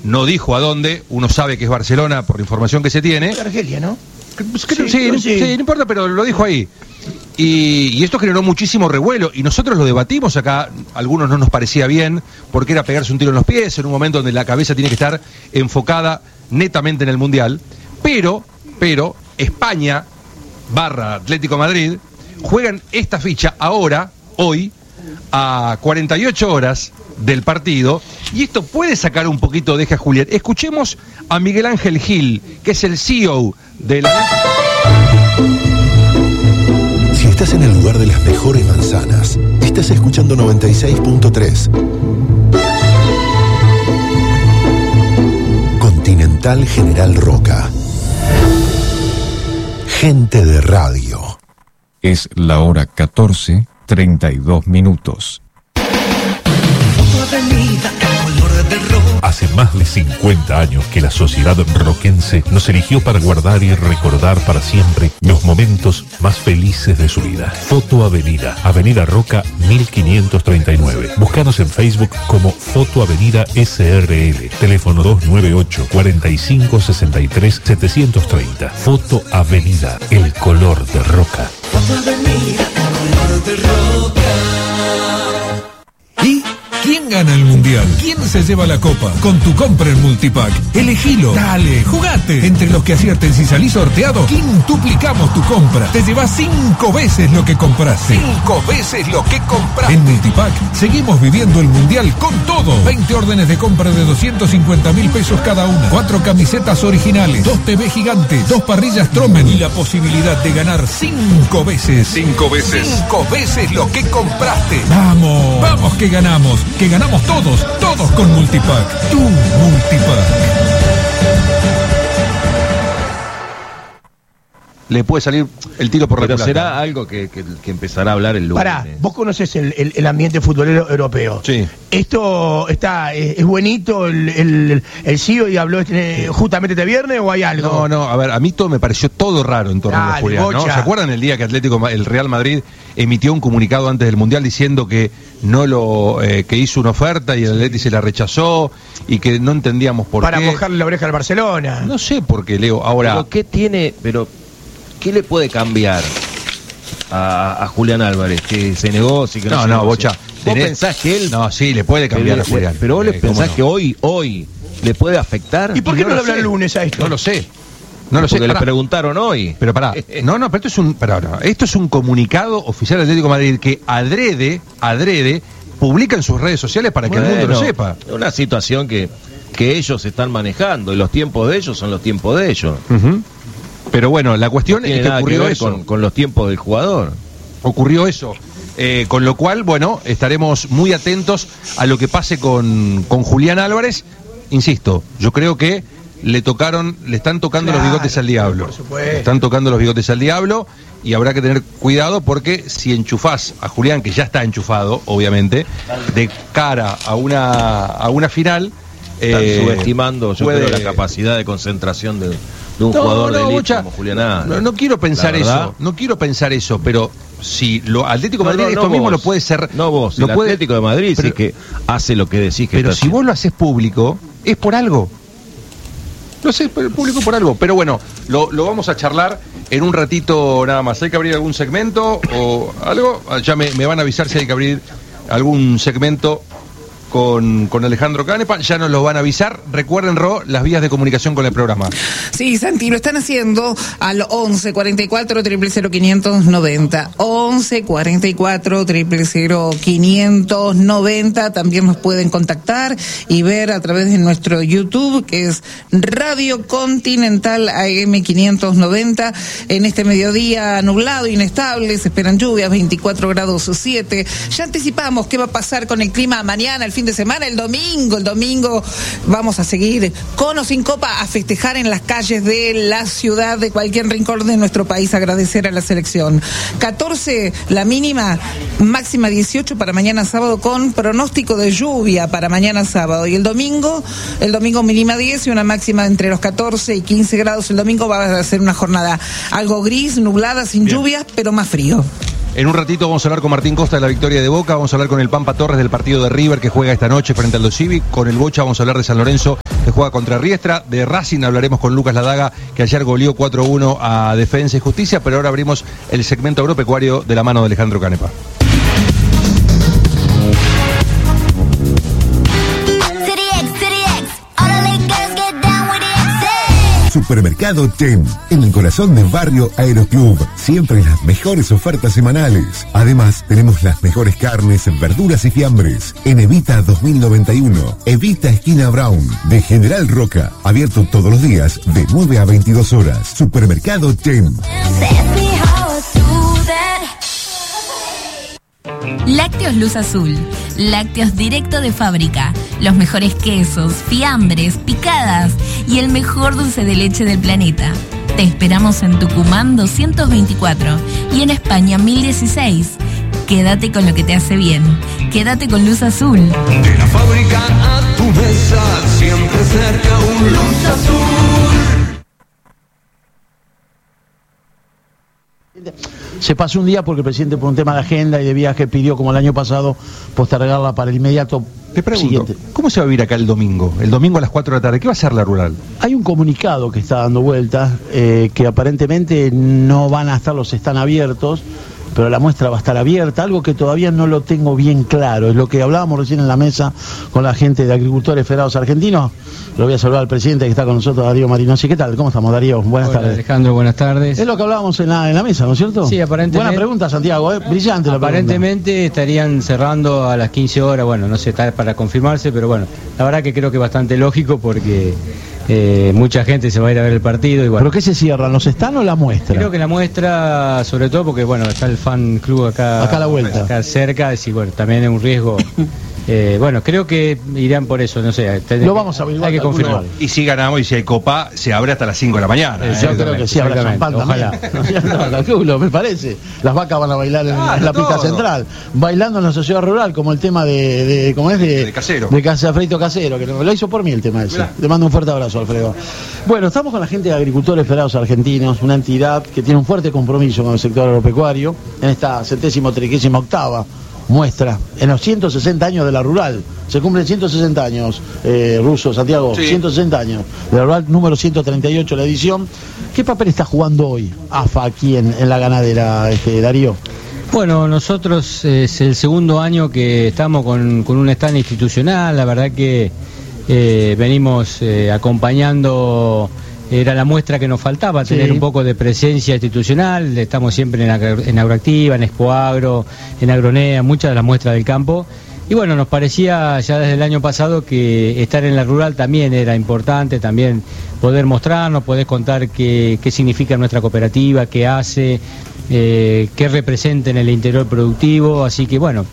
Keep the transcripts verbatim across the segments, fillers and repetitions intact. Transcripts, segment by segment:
no dijo a dónde, uno sabe que es Barcelona por la información que se tiene. Argelia, ¿no? Pues, sí, sí, no, sí. sí, no importa, pero lo dijo ahí. Y, y esto generó muchísimo revuelo, y nosotros lo debatimos acá, a algunos no nos parecía bien, porque era pegarse un tiro en los pies, en un momento donde la cabeza tiene que estar enfocada netamente en el Mundial, pero, pero, España, barra Atlético Madrid, juegan esta ficha ahora, hoy, a cuarenta y ocho horas del partido, y esto puede sacar un poquito de eje a Julián. Escuchemos a Miguel Ángel Gil, que es el C E O de la... Si estás en el lugar de las mejores manzanas, estás escuchando noventa y seis punto tres. Continental General Roca. Gente de radio. Es la hora catorce, treinta y dos minutos. Hace más de cincuenta años que la sociedad roquense nos eligió para guardar y recordar para siempre los momentos más felices de su vida. Foto Avenida, Avenida Roca mil quinientos treinta y nueve. Búscanos en Facebook como Foto Avenida S R L. Teléfono dos nueve ocho, cuatro cinco, seis tres, siete tres cero. Foto Avenida, el color de Roca. Foto Avenida, el color de Roca. ¿Y quién gana el mundial? ¿Quién se lleva la copa? Con tu compra en Multipack. Elegilo. Dale, jugate. Entre los que acierten si salís sorteado, quintuplicamos tu compra. Te llevas cinco veces lo que compraste. Cinco veces lo que compraste. En Multipack seguimos viviendo el mundial con todo. veinte órdenes de compra de doscientos cincuenta mil pesos cada una. Cuatro camisetas originales. Dos T V gigantes. Dos parrillas Tromen. Y la posibilidad de ganar cinco veces. Cinco veces. Cinco veces lo que compraste. Vamos. Vamos que ganamos. Que ganamos todos, todos con Multipack. Tu Multipack. Le puede salir el tiro por la Pero culata. será algo que, que, que empezará a hablar el lunes. Pará, vos conocés el, el, el ambiente futbolero europeo. Sí. ¿Esto está es, es buenito el, el, el C E O y habló este, justamente este viernes o hay algo? No, no, a ver, a mí todo me pareció todo raro en torno Dale, a Julián, ¿no? Bocha. ¿Se acuerdan el día que Atlético, el Real Madrid emitió un comunicado antes del Mundial diciendo que no lo eh, que hizo una oferta y el Atleti se la rechazó y que no entendíamos por Para qué? Para mojarle la oreja al Barcelona. No sé por qué, Leo. Ahora, Pero ¿qué tiene, pero qué le puede cambiar a, a Julián Álvarez? Que se negó, que no, no, se no, negoció. Bocha. ¿Vos tenés... pensás que él... No, sí, le puede cambiar le, a Julián. Pero vos eh, le pensás no? que hoy, hoy, le puede afectar. ¿Y por qué no, no le lo hablan sé. el lunes a esto? No lo sé. No lo sé. Porque le Pará. preguntaron hoy. Pero pará. No, no, pero esto es un, pará, no. Esto es un comunicado oficial de Atlético de Madrid que adrede, adrede, publica en sus redes sociales para que Bueno, el mundo lo sepa. Una situación que, que ellos están manejando y los tiempos de ellos son los tiempos de ellos. Uh-huh. Pero bueno, la cuestión No es tiene que nada que ocurrió ver eso. con, con los tiempos del jugador. Ocurrió eso. Eh, con lo cual, bueno, estaremos muy atentos a lo que pase con, con Julián Álvarez. Insisto, yo creo que le tocaron, le están tocando Claro, los bigotes al diablo. por supuesto. Le están tocando los bigotes al diablo y habrá que tener cuidado porque si enchufás a Julián, que ya está enchufado, obviamente, de cara a una, a una final... Están eh, subestimando, yo puede... creo, la capacidad de concentración de, de un No, jugador no, de élite Bocha, como Julián Álvarez. No, no quiero pensar La verdad. eso, no quiero pensar eso, pero si lo Atlético de No, Madrid no, esto no mismo vos. lo puede ser. No vos, lo el puede, Atlético de Madrid pero, sí que hace lo que decís que Pero está si haciendo. vos lo haces público, es por algo. Lo haces público por algo. Pero bueno, lo, lo vamos a charlar en un ratito nada más. ¿Hay que abrir algún segmento o algo? Ya me, me van a avisar si hay que abrir algún segmento con, con Alejandro Canepa, ya nos lo van a avisar. Recuerden, Ro, las vías de comunicación con el programa. Sí, Santi, lo están haciendo al once cuarenta y cuatro, cero cero cero, quinientos noventa. once cuarenta y cuatro, cero cero cero, quinientos noventa. También nos pueden contactar y ver a través de nuestro YouTube, que es Radio Continental A M quinientos noventa. En este mediodía nublado, inestable, se esperan lluvias, veinticuatro grados siete. Ya anticipamos qué va a pasar con el clima mañana, el fin de semana, el domingo. El domingo vamos a seguir con o sin copa a festejar en las calles de la ciudad, de cualquier rincón de nuestro país, agradecer a la selección. catorce la mínima, máxima dieciocho para mañana sábado, con pronóstico de lluvia para mañana sábado. Y el domingo, el domingo mínima diez y una máxima entre los catorce y quince grados. El domingo va a ser una jornada algo gris, nublada, sin Bien. lluvias, pero más frío. En un ratito vamos a hablar con Martín Costa de la victoria de Boca, vamos a hablar con el Pampa Torres del partido de River que juega esta noche frente al Dosivi, con el Bocha vamos a hablar de San Lorenzo que juega contra Riestra. De Racing hablaremos con Lucas Ladaga, que ayer goleó cuatro uno a Defensa y Justicia, pero ahora abrimos el segmento agropecuario de la mano de Alejandro Canepa. Supermercado Tem, en el corazón del barrio Aeroclub. Siempre las mejores ofertas semanales. Además, tenemos las mejores carnes, verduras y fiambres. En Evita dos mil noventa y uno, Evita esquina Brown, de General Roca. Abierto todos los días de nueve a veintidós horas. Supermercado Tem. Lácteos Luz Azul. Lácteos directo de fábrica. Los mejores quesos, fiambres, picadas y el mejor dulce de leche del planeta. Te esperamos en Tucumán doscientos veinticuatro y en España mil dieciséis. Quédate con lo que te hace bien. Quédate con Luz Azul. De la fábrica a tu mesa, siempre cerca un Luz Azul. Se pasó un día porque el presidente, por un tema de agenda y de viaje, pidió, como el año pasado, postergarla para el inmediato. Te pregunto, siguiente. ¿cómo se va a vivir acá el domingo? El domingo a las cuatro de la tarde, ¿qué va a hacer la rural? Hay un comunicado que está dando vueltas, eh, que aparentemente no van a estar, los están abiertos, pero la muestra va a estar abierta, algo que todavía no lo tengo bien claro, es lo que hablábamos recién en la mesa con la gente de Agricultores Federados Argentinos. Lo voy a saludar al presidente que está con nosotros, Darío Marinosi. ¿Qué tal? ¿Cómo estamos, Darío? Buenas Hola, tardes. Alejandro, buenas tardes. Es lo que hablábamos en la, en la mesa, ¿no es cierto? Sí, aparentemente. Buena pregunta, Santiago, ¿eh? Brillante la Aparentemente pregunta. Estarían cerrando a las quince horas, bueno, no sé, está para confirmarse, pero bueno, la verdad que creo que es bastante lógico porque eh, mucha gente se va a ir a ver el partido. Y bueno, ¿pero qué se cierran? ¿Los están o la muestra? Creo que la muestra, sobre todo porque, bueno, está el fan club acá, acá a la vuelta, acá cerca, y bueno, también es un riesgo. Eh, bueno, creo que irán por eso, no sé. Lo vamos a averiguar, hay que confirmar. Y si ganamos y si hay copa, se abre hasta las cinco de la mañana. Eh, yo eh, creo que sí habrá champán también. No, calculo, me parece. Las vacas van a bailar en, ah, en la todo. Pista central, bailando en la sociedad rural, como el tema de, de ¿cómo es? De, de Casero. De Alfredo Casero, que lo hizo por mí el tema ese. Mirá. Le mando un fuerte abrazo, Alfredo. Bueno, estamos con la gente de Agricultores Federados Argentinos, una entidad que tiene un fuerte compromiso con el sector agropecuario, en esta centésimo trigésima octava muestra, en los ciento sesenta años de la rural. Se cumplen ciento sesenta años, eh, Russo, Santiago, sí. ciento sesenta años de la rural, número ciento treinta y ocho la edición. ¿Qué papel está jugando hoy A F A aquí en, en la ganadera, este, Darío? Bueno, nosotros eh, es el segundo año que estamos con, con un stand institucional. La verdad que eh, venimos eh, acompañando. Era la muestra que nos faltaba, tener sí. un poco de presencia institucional. Estamos siempre en, agro, en Agroactiva, en Expoagro, en Agronea, muchas de las muestras del campo. Y bueno, nos parecía ya desde el año pasado que estar en la rural también era importante, también poder mostrarnos, poder contar qué, qué significa nuestra cooperativa, qué hace, eh, qué representa en el interior productivo. Así que bueno,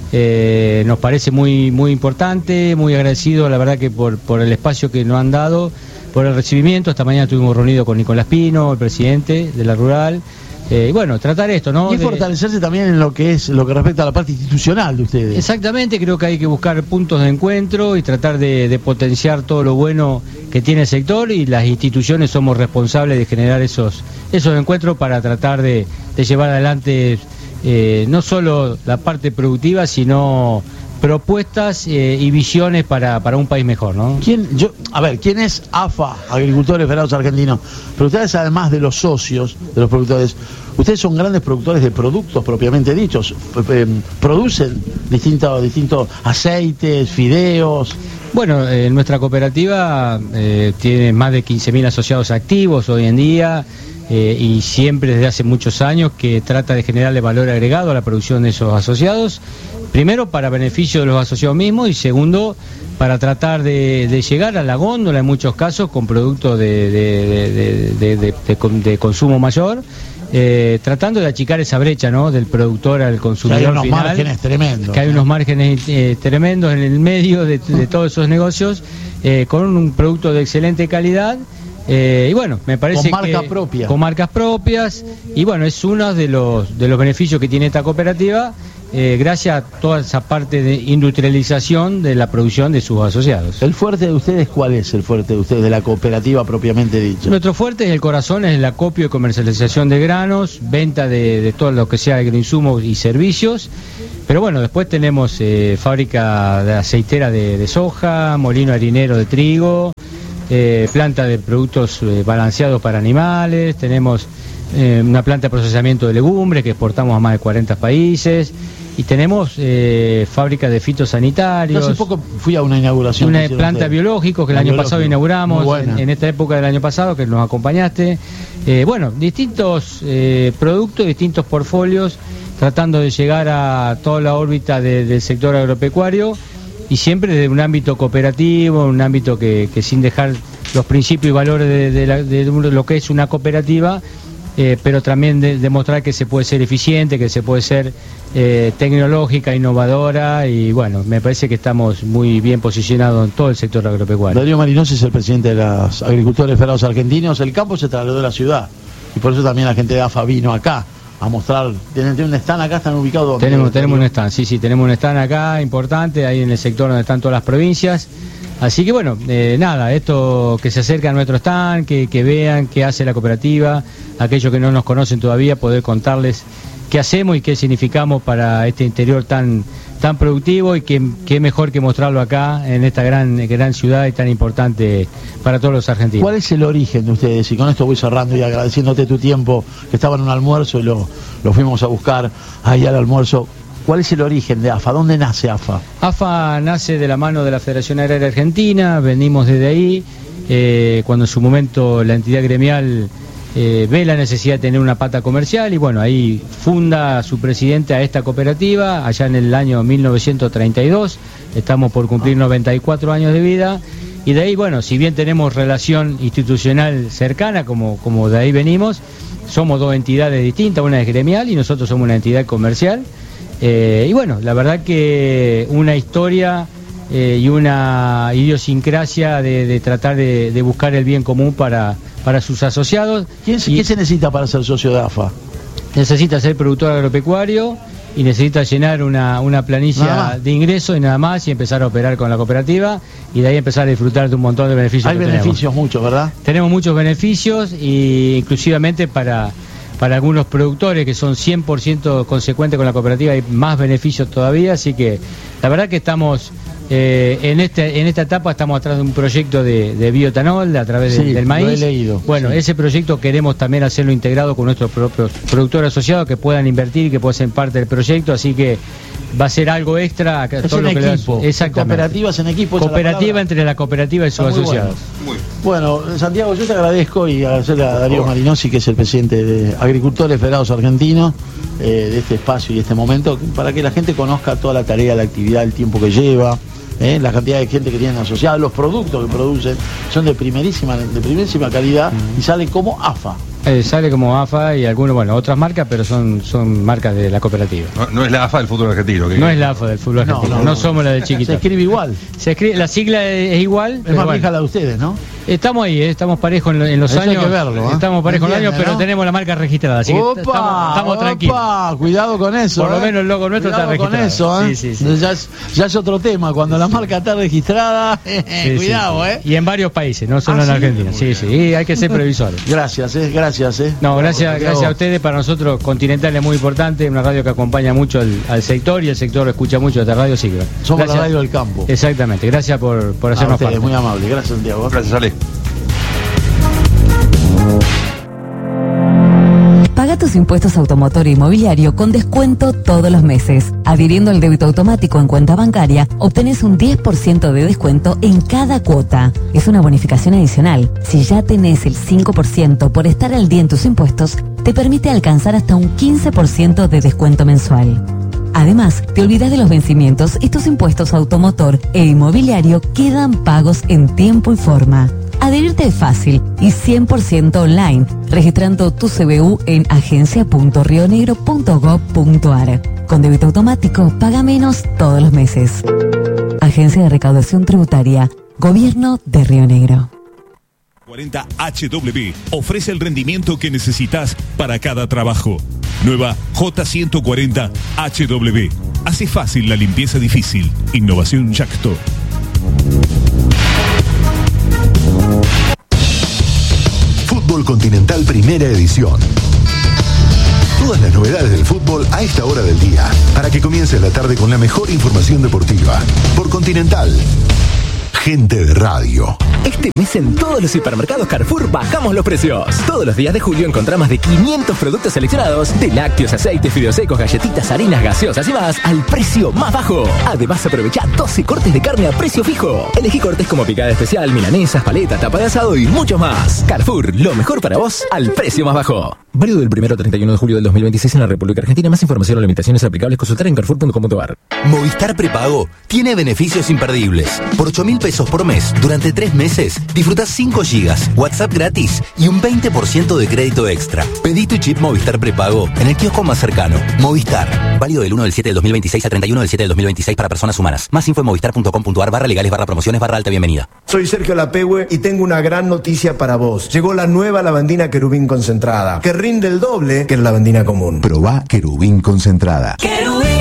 eh, nos parece muy, muy importante, muy agradecido, la verdad que por, por el espacio que nos han dado, por el recibimiento. Esta mañana estuvimos reunidos con Nicolás Pino, el presidente de la rural. Eh, y bueno, tratar esto, ¿no? Y de... fortalecerse también en lo que es lo que respecta a la parte institucional de ustedes. Exactamente, creo que hay que buscar puntos de encuentro y tratar de, de potenciar todo lo bueno que tiene el sector, y las instituciones somos responsables de generar esos, esos encuentros para tratar de, de llevar adelante eh, no solo la parte productiva, sino propuestas eh, y visiones para, para un país mejor, ¿no? ¿Quién, yo, a ver, ¿quién es A F A, Agricultores Federados Argentinos? Pero ustedes, además de los socios de los productores, ustedes son grandes productores de productos propiamente dichos. Eh, producen distintos, distintos aceites, fideos. Bueno, eh, nuestra cooperativa eh, tiene más de quince mil asociados activos hoy en día. Eh, y siempre desde hace muchos años que trata de generarle valor agregado a la producción de esos asociados, primero para beneficio de los asociados mismos y segundo para tratar de, de llegar a la góndola en muchos casos con productos de, de, de, de, de, de, de consumo mayor, eh, tratando de achicar esa brecha, ¿no?, del productor al consumidor que hay unos final, márgenes tremendos, que hay unos márgenes eh, tremendos en el medio de, de todos esos negocios, eh, con un producto de excelente calidad. Eh, y bueno, me parece con marca que propia. con marcas propias, y bueno, es uno de los de los beneficios que tiene esta cooperativa, eh, gracias a toda esa parte de industrialización de la producción de sus asociados. ¿El fuerte de ustedes cuál es el fuerte de ustedes, de la cooperativa propiamente dicha? Nuestro fuerte es el corazón, es el acopio y comercialización de granos, venta de, de todo lo que sea agroinsumos y servicios, pero bueno, después tenemos eh, fábrica de aceitera de, de soja, molino harinero de trigo, eh, planta de productos eh, balanceados para animales, tenemos eh, una planta de procesamiento de legumbres que exportamos a más de cuarenta países, y tenemos eh, fábrica de fitosanitarios. Hace poco fui a una inauguración. Una planta biológica que el año biológico. pasado inauguramos, en, en esta época del año pasado, que nos acompañaste. Eh, bueno, distintos eh, productos, distintos portfolios, tratando de llegar a toda la órbita de, del sector agropecuario, y siempre desde un ámbito cooperativo, un ámbito que, que sin dejar los principios y valores de, de, la, de lo que es una cooperativa, Eh, pero también de, demostrar que se puede ser eficiente, que se puede ser eh, tecnológica, innovadora, y bueno, me parece que estamos muy bien posicionados en todo el sector agropecuario. Darío Marinosi es el presidente de los agricultores federados argentinos. El campo se trasladó de la ciudad y por eso también la gente de A F A vino acá a mostrar. ¿Tienen un stand acá? ¿Están ubicados donde? Tenemos, tenemos un stand, sí, sí, tenemos un stand acá importante, ahí en el sector donde están todas las provincias. Así que bueno, eh, nada, esto que se acerca a nuestro stand, que, que vean qué hace la cooperativa, aquellos que no nos conocen todavía, poder contarles qué hacemos y qué significamos para este interior tan tan productivo, y que, que mejor que mostrarlo acá en esta gran gran ciudad y tan importante para todos los argentinos. ¿Cuál es el origen de ustedes? Y con esto voy cerrando y agradeciéndote tu tiempo, que estaba en un almuerzo y lo, lo fuimos a buscar ahí al almuerzo. ¿Cuál es el origen de A F A? ¿Dónde nace A F A? A F A nace de la mano de la Federación Agraria Argentina, venimos desde ahí, eh, cuando en su momento la entidad gremial eh, ve la necesidad de tener una pata comercial, y bueno, ahí funda a su presidente a esta cooperativa, allá en el año mil novecientos treinta y dos, estamos por cumplir noventa y cuatro años de vida, y de ahí, bueno, si bien tenemos relación institucional cercana, como, como de ahí venimos, somos dos entidades distintas, una es gremial y nosotros somos una entidad comercial. Eh, y bueno, la verdad que una historia eh, y una idiosincrasia de, de tratar de, de buscar el bien común para, para sus asociados. ¿Quién, y, ¿Qué se necesita para ser socio de A F A? Necesita ser productor agropecuario y necesita llenar una, una planilla de ingresos y nada más, y empezar a operar con la cooperativa, y de ahí empezar a disfrutar de un montón de beneficios. Hay que beneficios tenemos. muchos, ¿verdad? Tenemos muchos beneficios, y inclusivamente para... Para algunos productores que son cien por ciento consecuentes con la cooperativa hay más beneficios todavía, así que la verdad que estamos eh, en este en esta etapa estamos atrás de un proyecto de, de bioetanol a través sí, de, del maíz. Lo he leído. Bueno, sí. Ese proyecto queremos también hacerlo integrado con nuestros propios productores asociados que puedan invertir y que puedan ser parte del proyecto, así que va a ser algo extra. Es todo en lo que equipo. Exactamente. Cooperativas en equipo. Cooperativa entre la cooperativa y sus asociados. Bueno. bueno, Santiago, yo te agradezco, y agradecerle a Darío Marinosi, que es el presidente de Agricultores Federados Argentinos, eh, de este espacio y este momento, para que la gente conozca toda la tarea, la actividad, el tiempo que lleva. Eh, la cantidad de gente que tienen asociada, los productos que producen son de primerísima de primerísima calidad, mm. y salen como A F A. Eh, sale como A F A y algunos, bueno, otras marcas, pero son son marcas de la cooperativa. No, no es la A F A del fútbol argentino. No es la A F A del fútbol argentino, no, no, no, no somos la de chiquita. Se escribe igual. Se escribe, la sigla es, es igual. Es más vieja la de ustedes, ¿no? Estamos ahí, eh, estamos parejos en, en los Eso años. Hay que verlo, ¿eh? Estamos parejos en los años, ¿no? pero tenemos la marca registrada, así opa, que estamos, estamos tranquilos. Opa, cuidado con eso. Por lo eh. menos el logo nuestro cuidado está registrado. Con eso, ¿eh? Sí, sí, sí. Ya, es, ya es otro tema, cuando la marca está registrada, sí, cuidado, sí, ¿eh? Y en varios países, no solo ah, en sí, Argentina. Sí, sí, y hay que ser previsores. Gracias, eh, gracias, eh. No, gracias, gracias a ustedes. Para nosotros Continental es muy importante, una radio que acompaña mucho al, al sector, y el sector escucha mucho esta radio, sí. Somos gracias. La radio del campo. Exactamente, gracias por, por hacernos ustedes, parte. Muy amable, gracias Santiago. Gracias, Ale. Paga tus impuestos automotor e inmobiliario con descuento todos los meses. Adhiriendo al débito automático en cuenta bancaria, obtenés un diez por ciento de descuento en cada cuota. Es una bonificación adicional. Si ya tenés el cinco por ciento por estar al día en tus impuestos, te permite alcanzar hasta un quince por ciento de descuento mensual. Además, te olvidas de los vencimientos y tus impuestos automotor e inmobiliario quedan pagos en tiempo y forma. Adherirte es fácil y cien por ciento online, registrando tu C B U en agencia punto rionegro punto gob punto ar. Con débito automático, paga menos todos los meses. Agencia de Recaudación Tributaria, Gobierno de Río Negro. cuarenta H W ofrece el rendimiento que necesitas para cada trabajo. Nueva J ciento cuarenta H W. Hace fácil la limpieza difícil. Innovación Yacto. Fútbol Continental Primera Edición. Todas las novedades del fútbol a esta hora del día, para que comience la tarde con la mejor información deportiva. Por Continental. Gente de radio. Este mes en todos los supermercados Carrefour bajamos los precios. Todos los días de julio encontrá más de quinientos productos seleccionados de lácteos, aceites, fideos secos, galletitas, harinas, gaseosas y más al precio más bajo. Además aprovecha doce cortes de carne a precio fijo. Elegí cortes como picada especial, milanesas, paleta, tapa de asado y mucho más. Carrefour, lo mejor para vos al precio más bajo. Válido del primero al treinta y uno de julio del dos mil veintiséis en la República Argentina. Más información o limitaciones aplicables consultar en carrefour punto com punto a r. Movistar Prepago tiene beneficios imperdibles. Por ocho mil pesos por mes, durante tres meses, disfrutás cinco gigas, WhatsApp gratis y un veinte por ciento de crédito extra. Pedí tu chip Movistar Prepago en el kiosco más cercano. Movistar. Válido del uno del siete del dos mil veintiséis al treinta y uno del siete del dos mil veintiséis para personas humanas. Más info en movistar punto com punto a r barra legales barra promociones barra alta bienvenida. Soy Sergio Lapehue y tengo una gran noticia para vos. Llegó la nueva lavandina Querubín concentrada, que rinde el doble que la lavandina común. Probá Querubín concentrada. Querubín.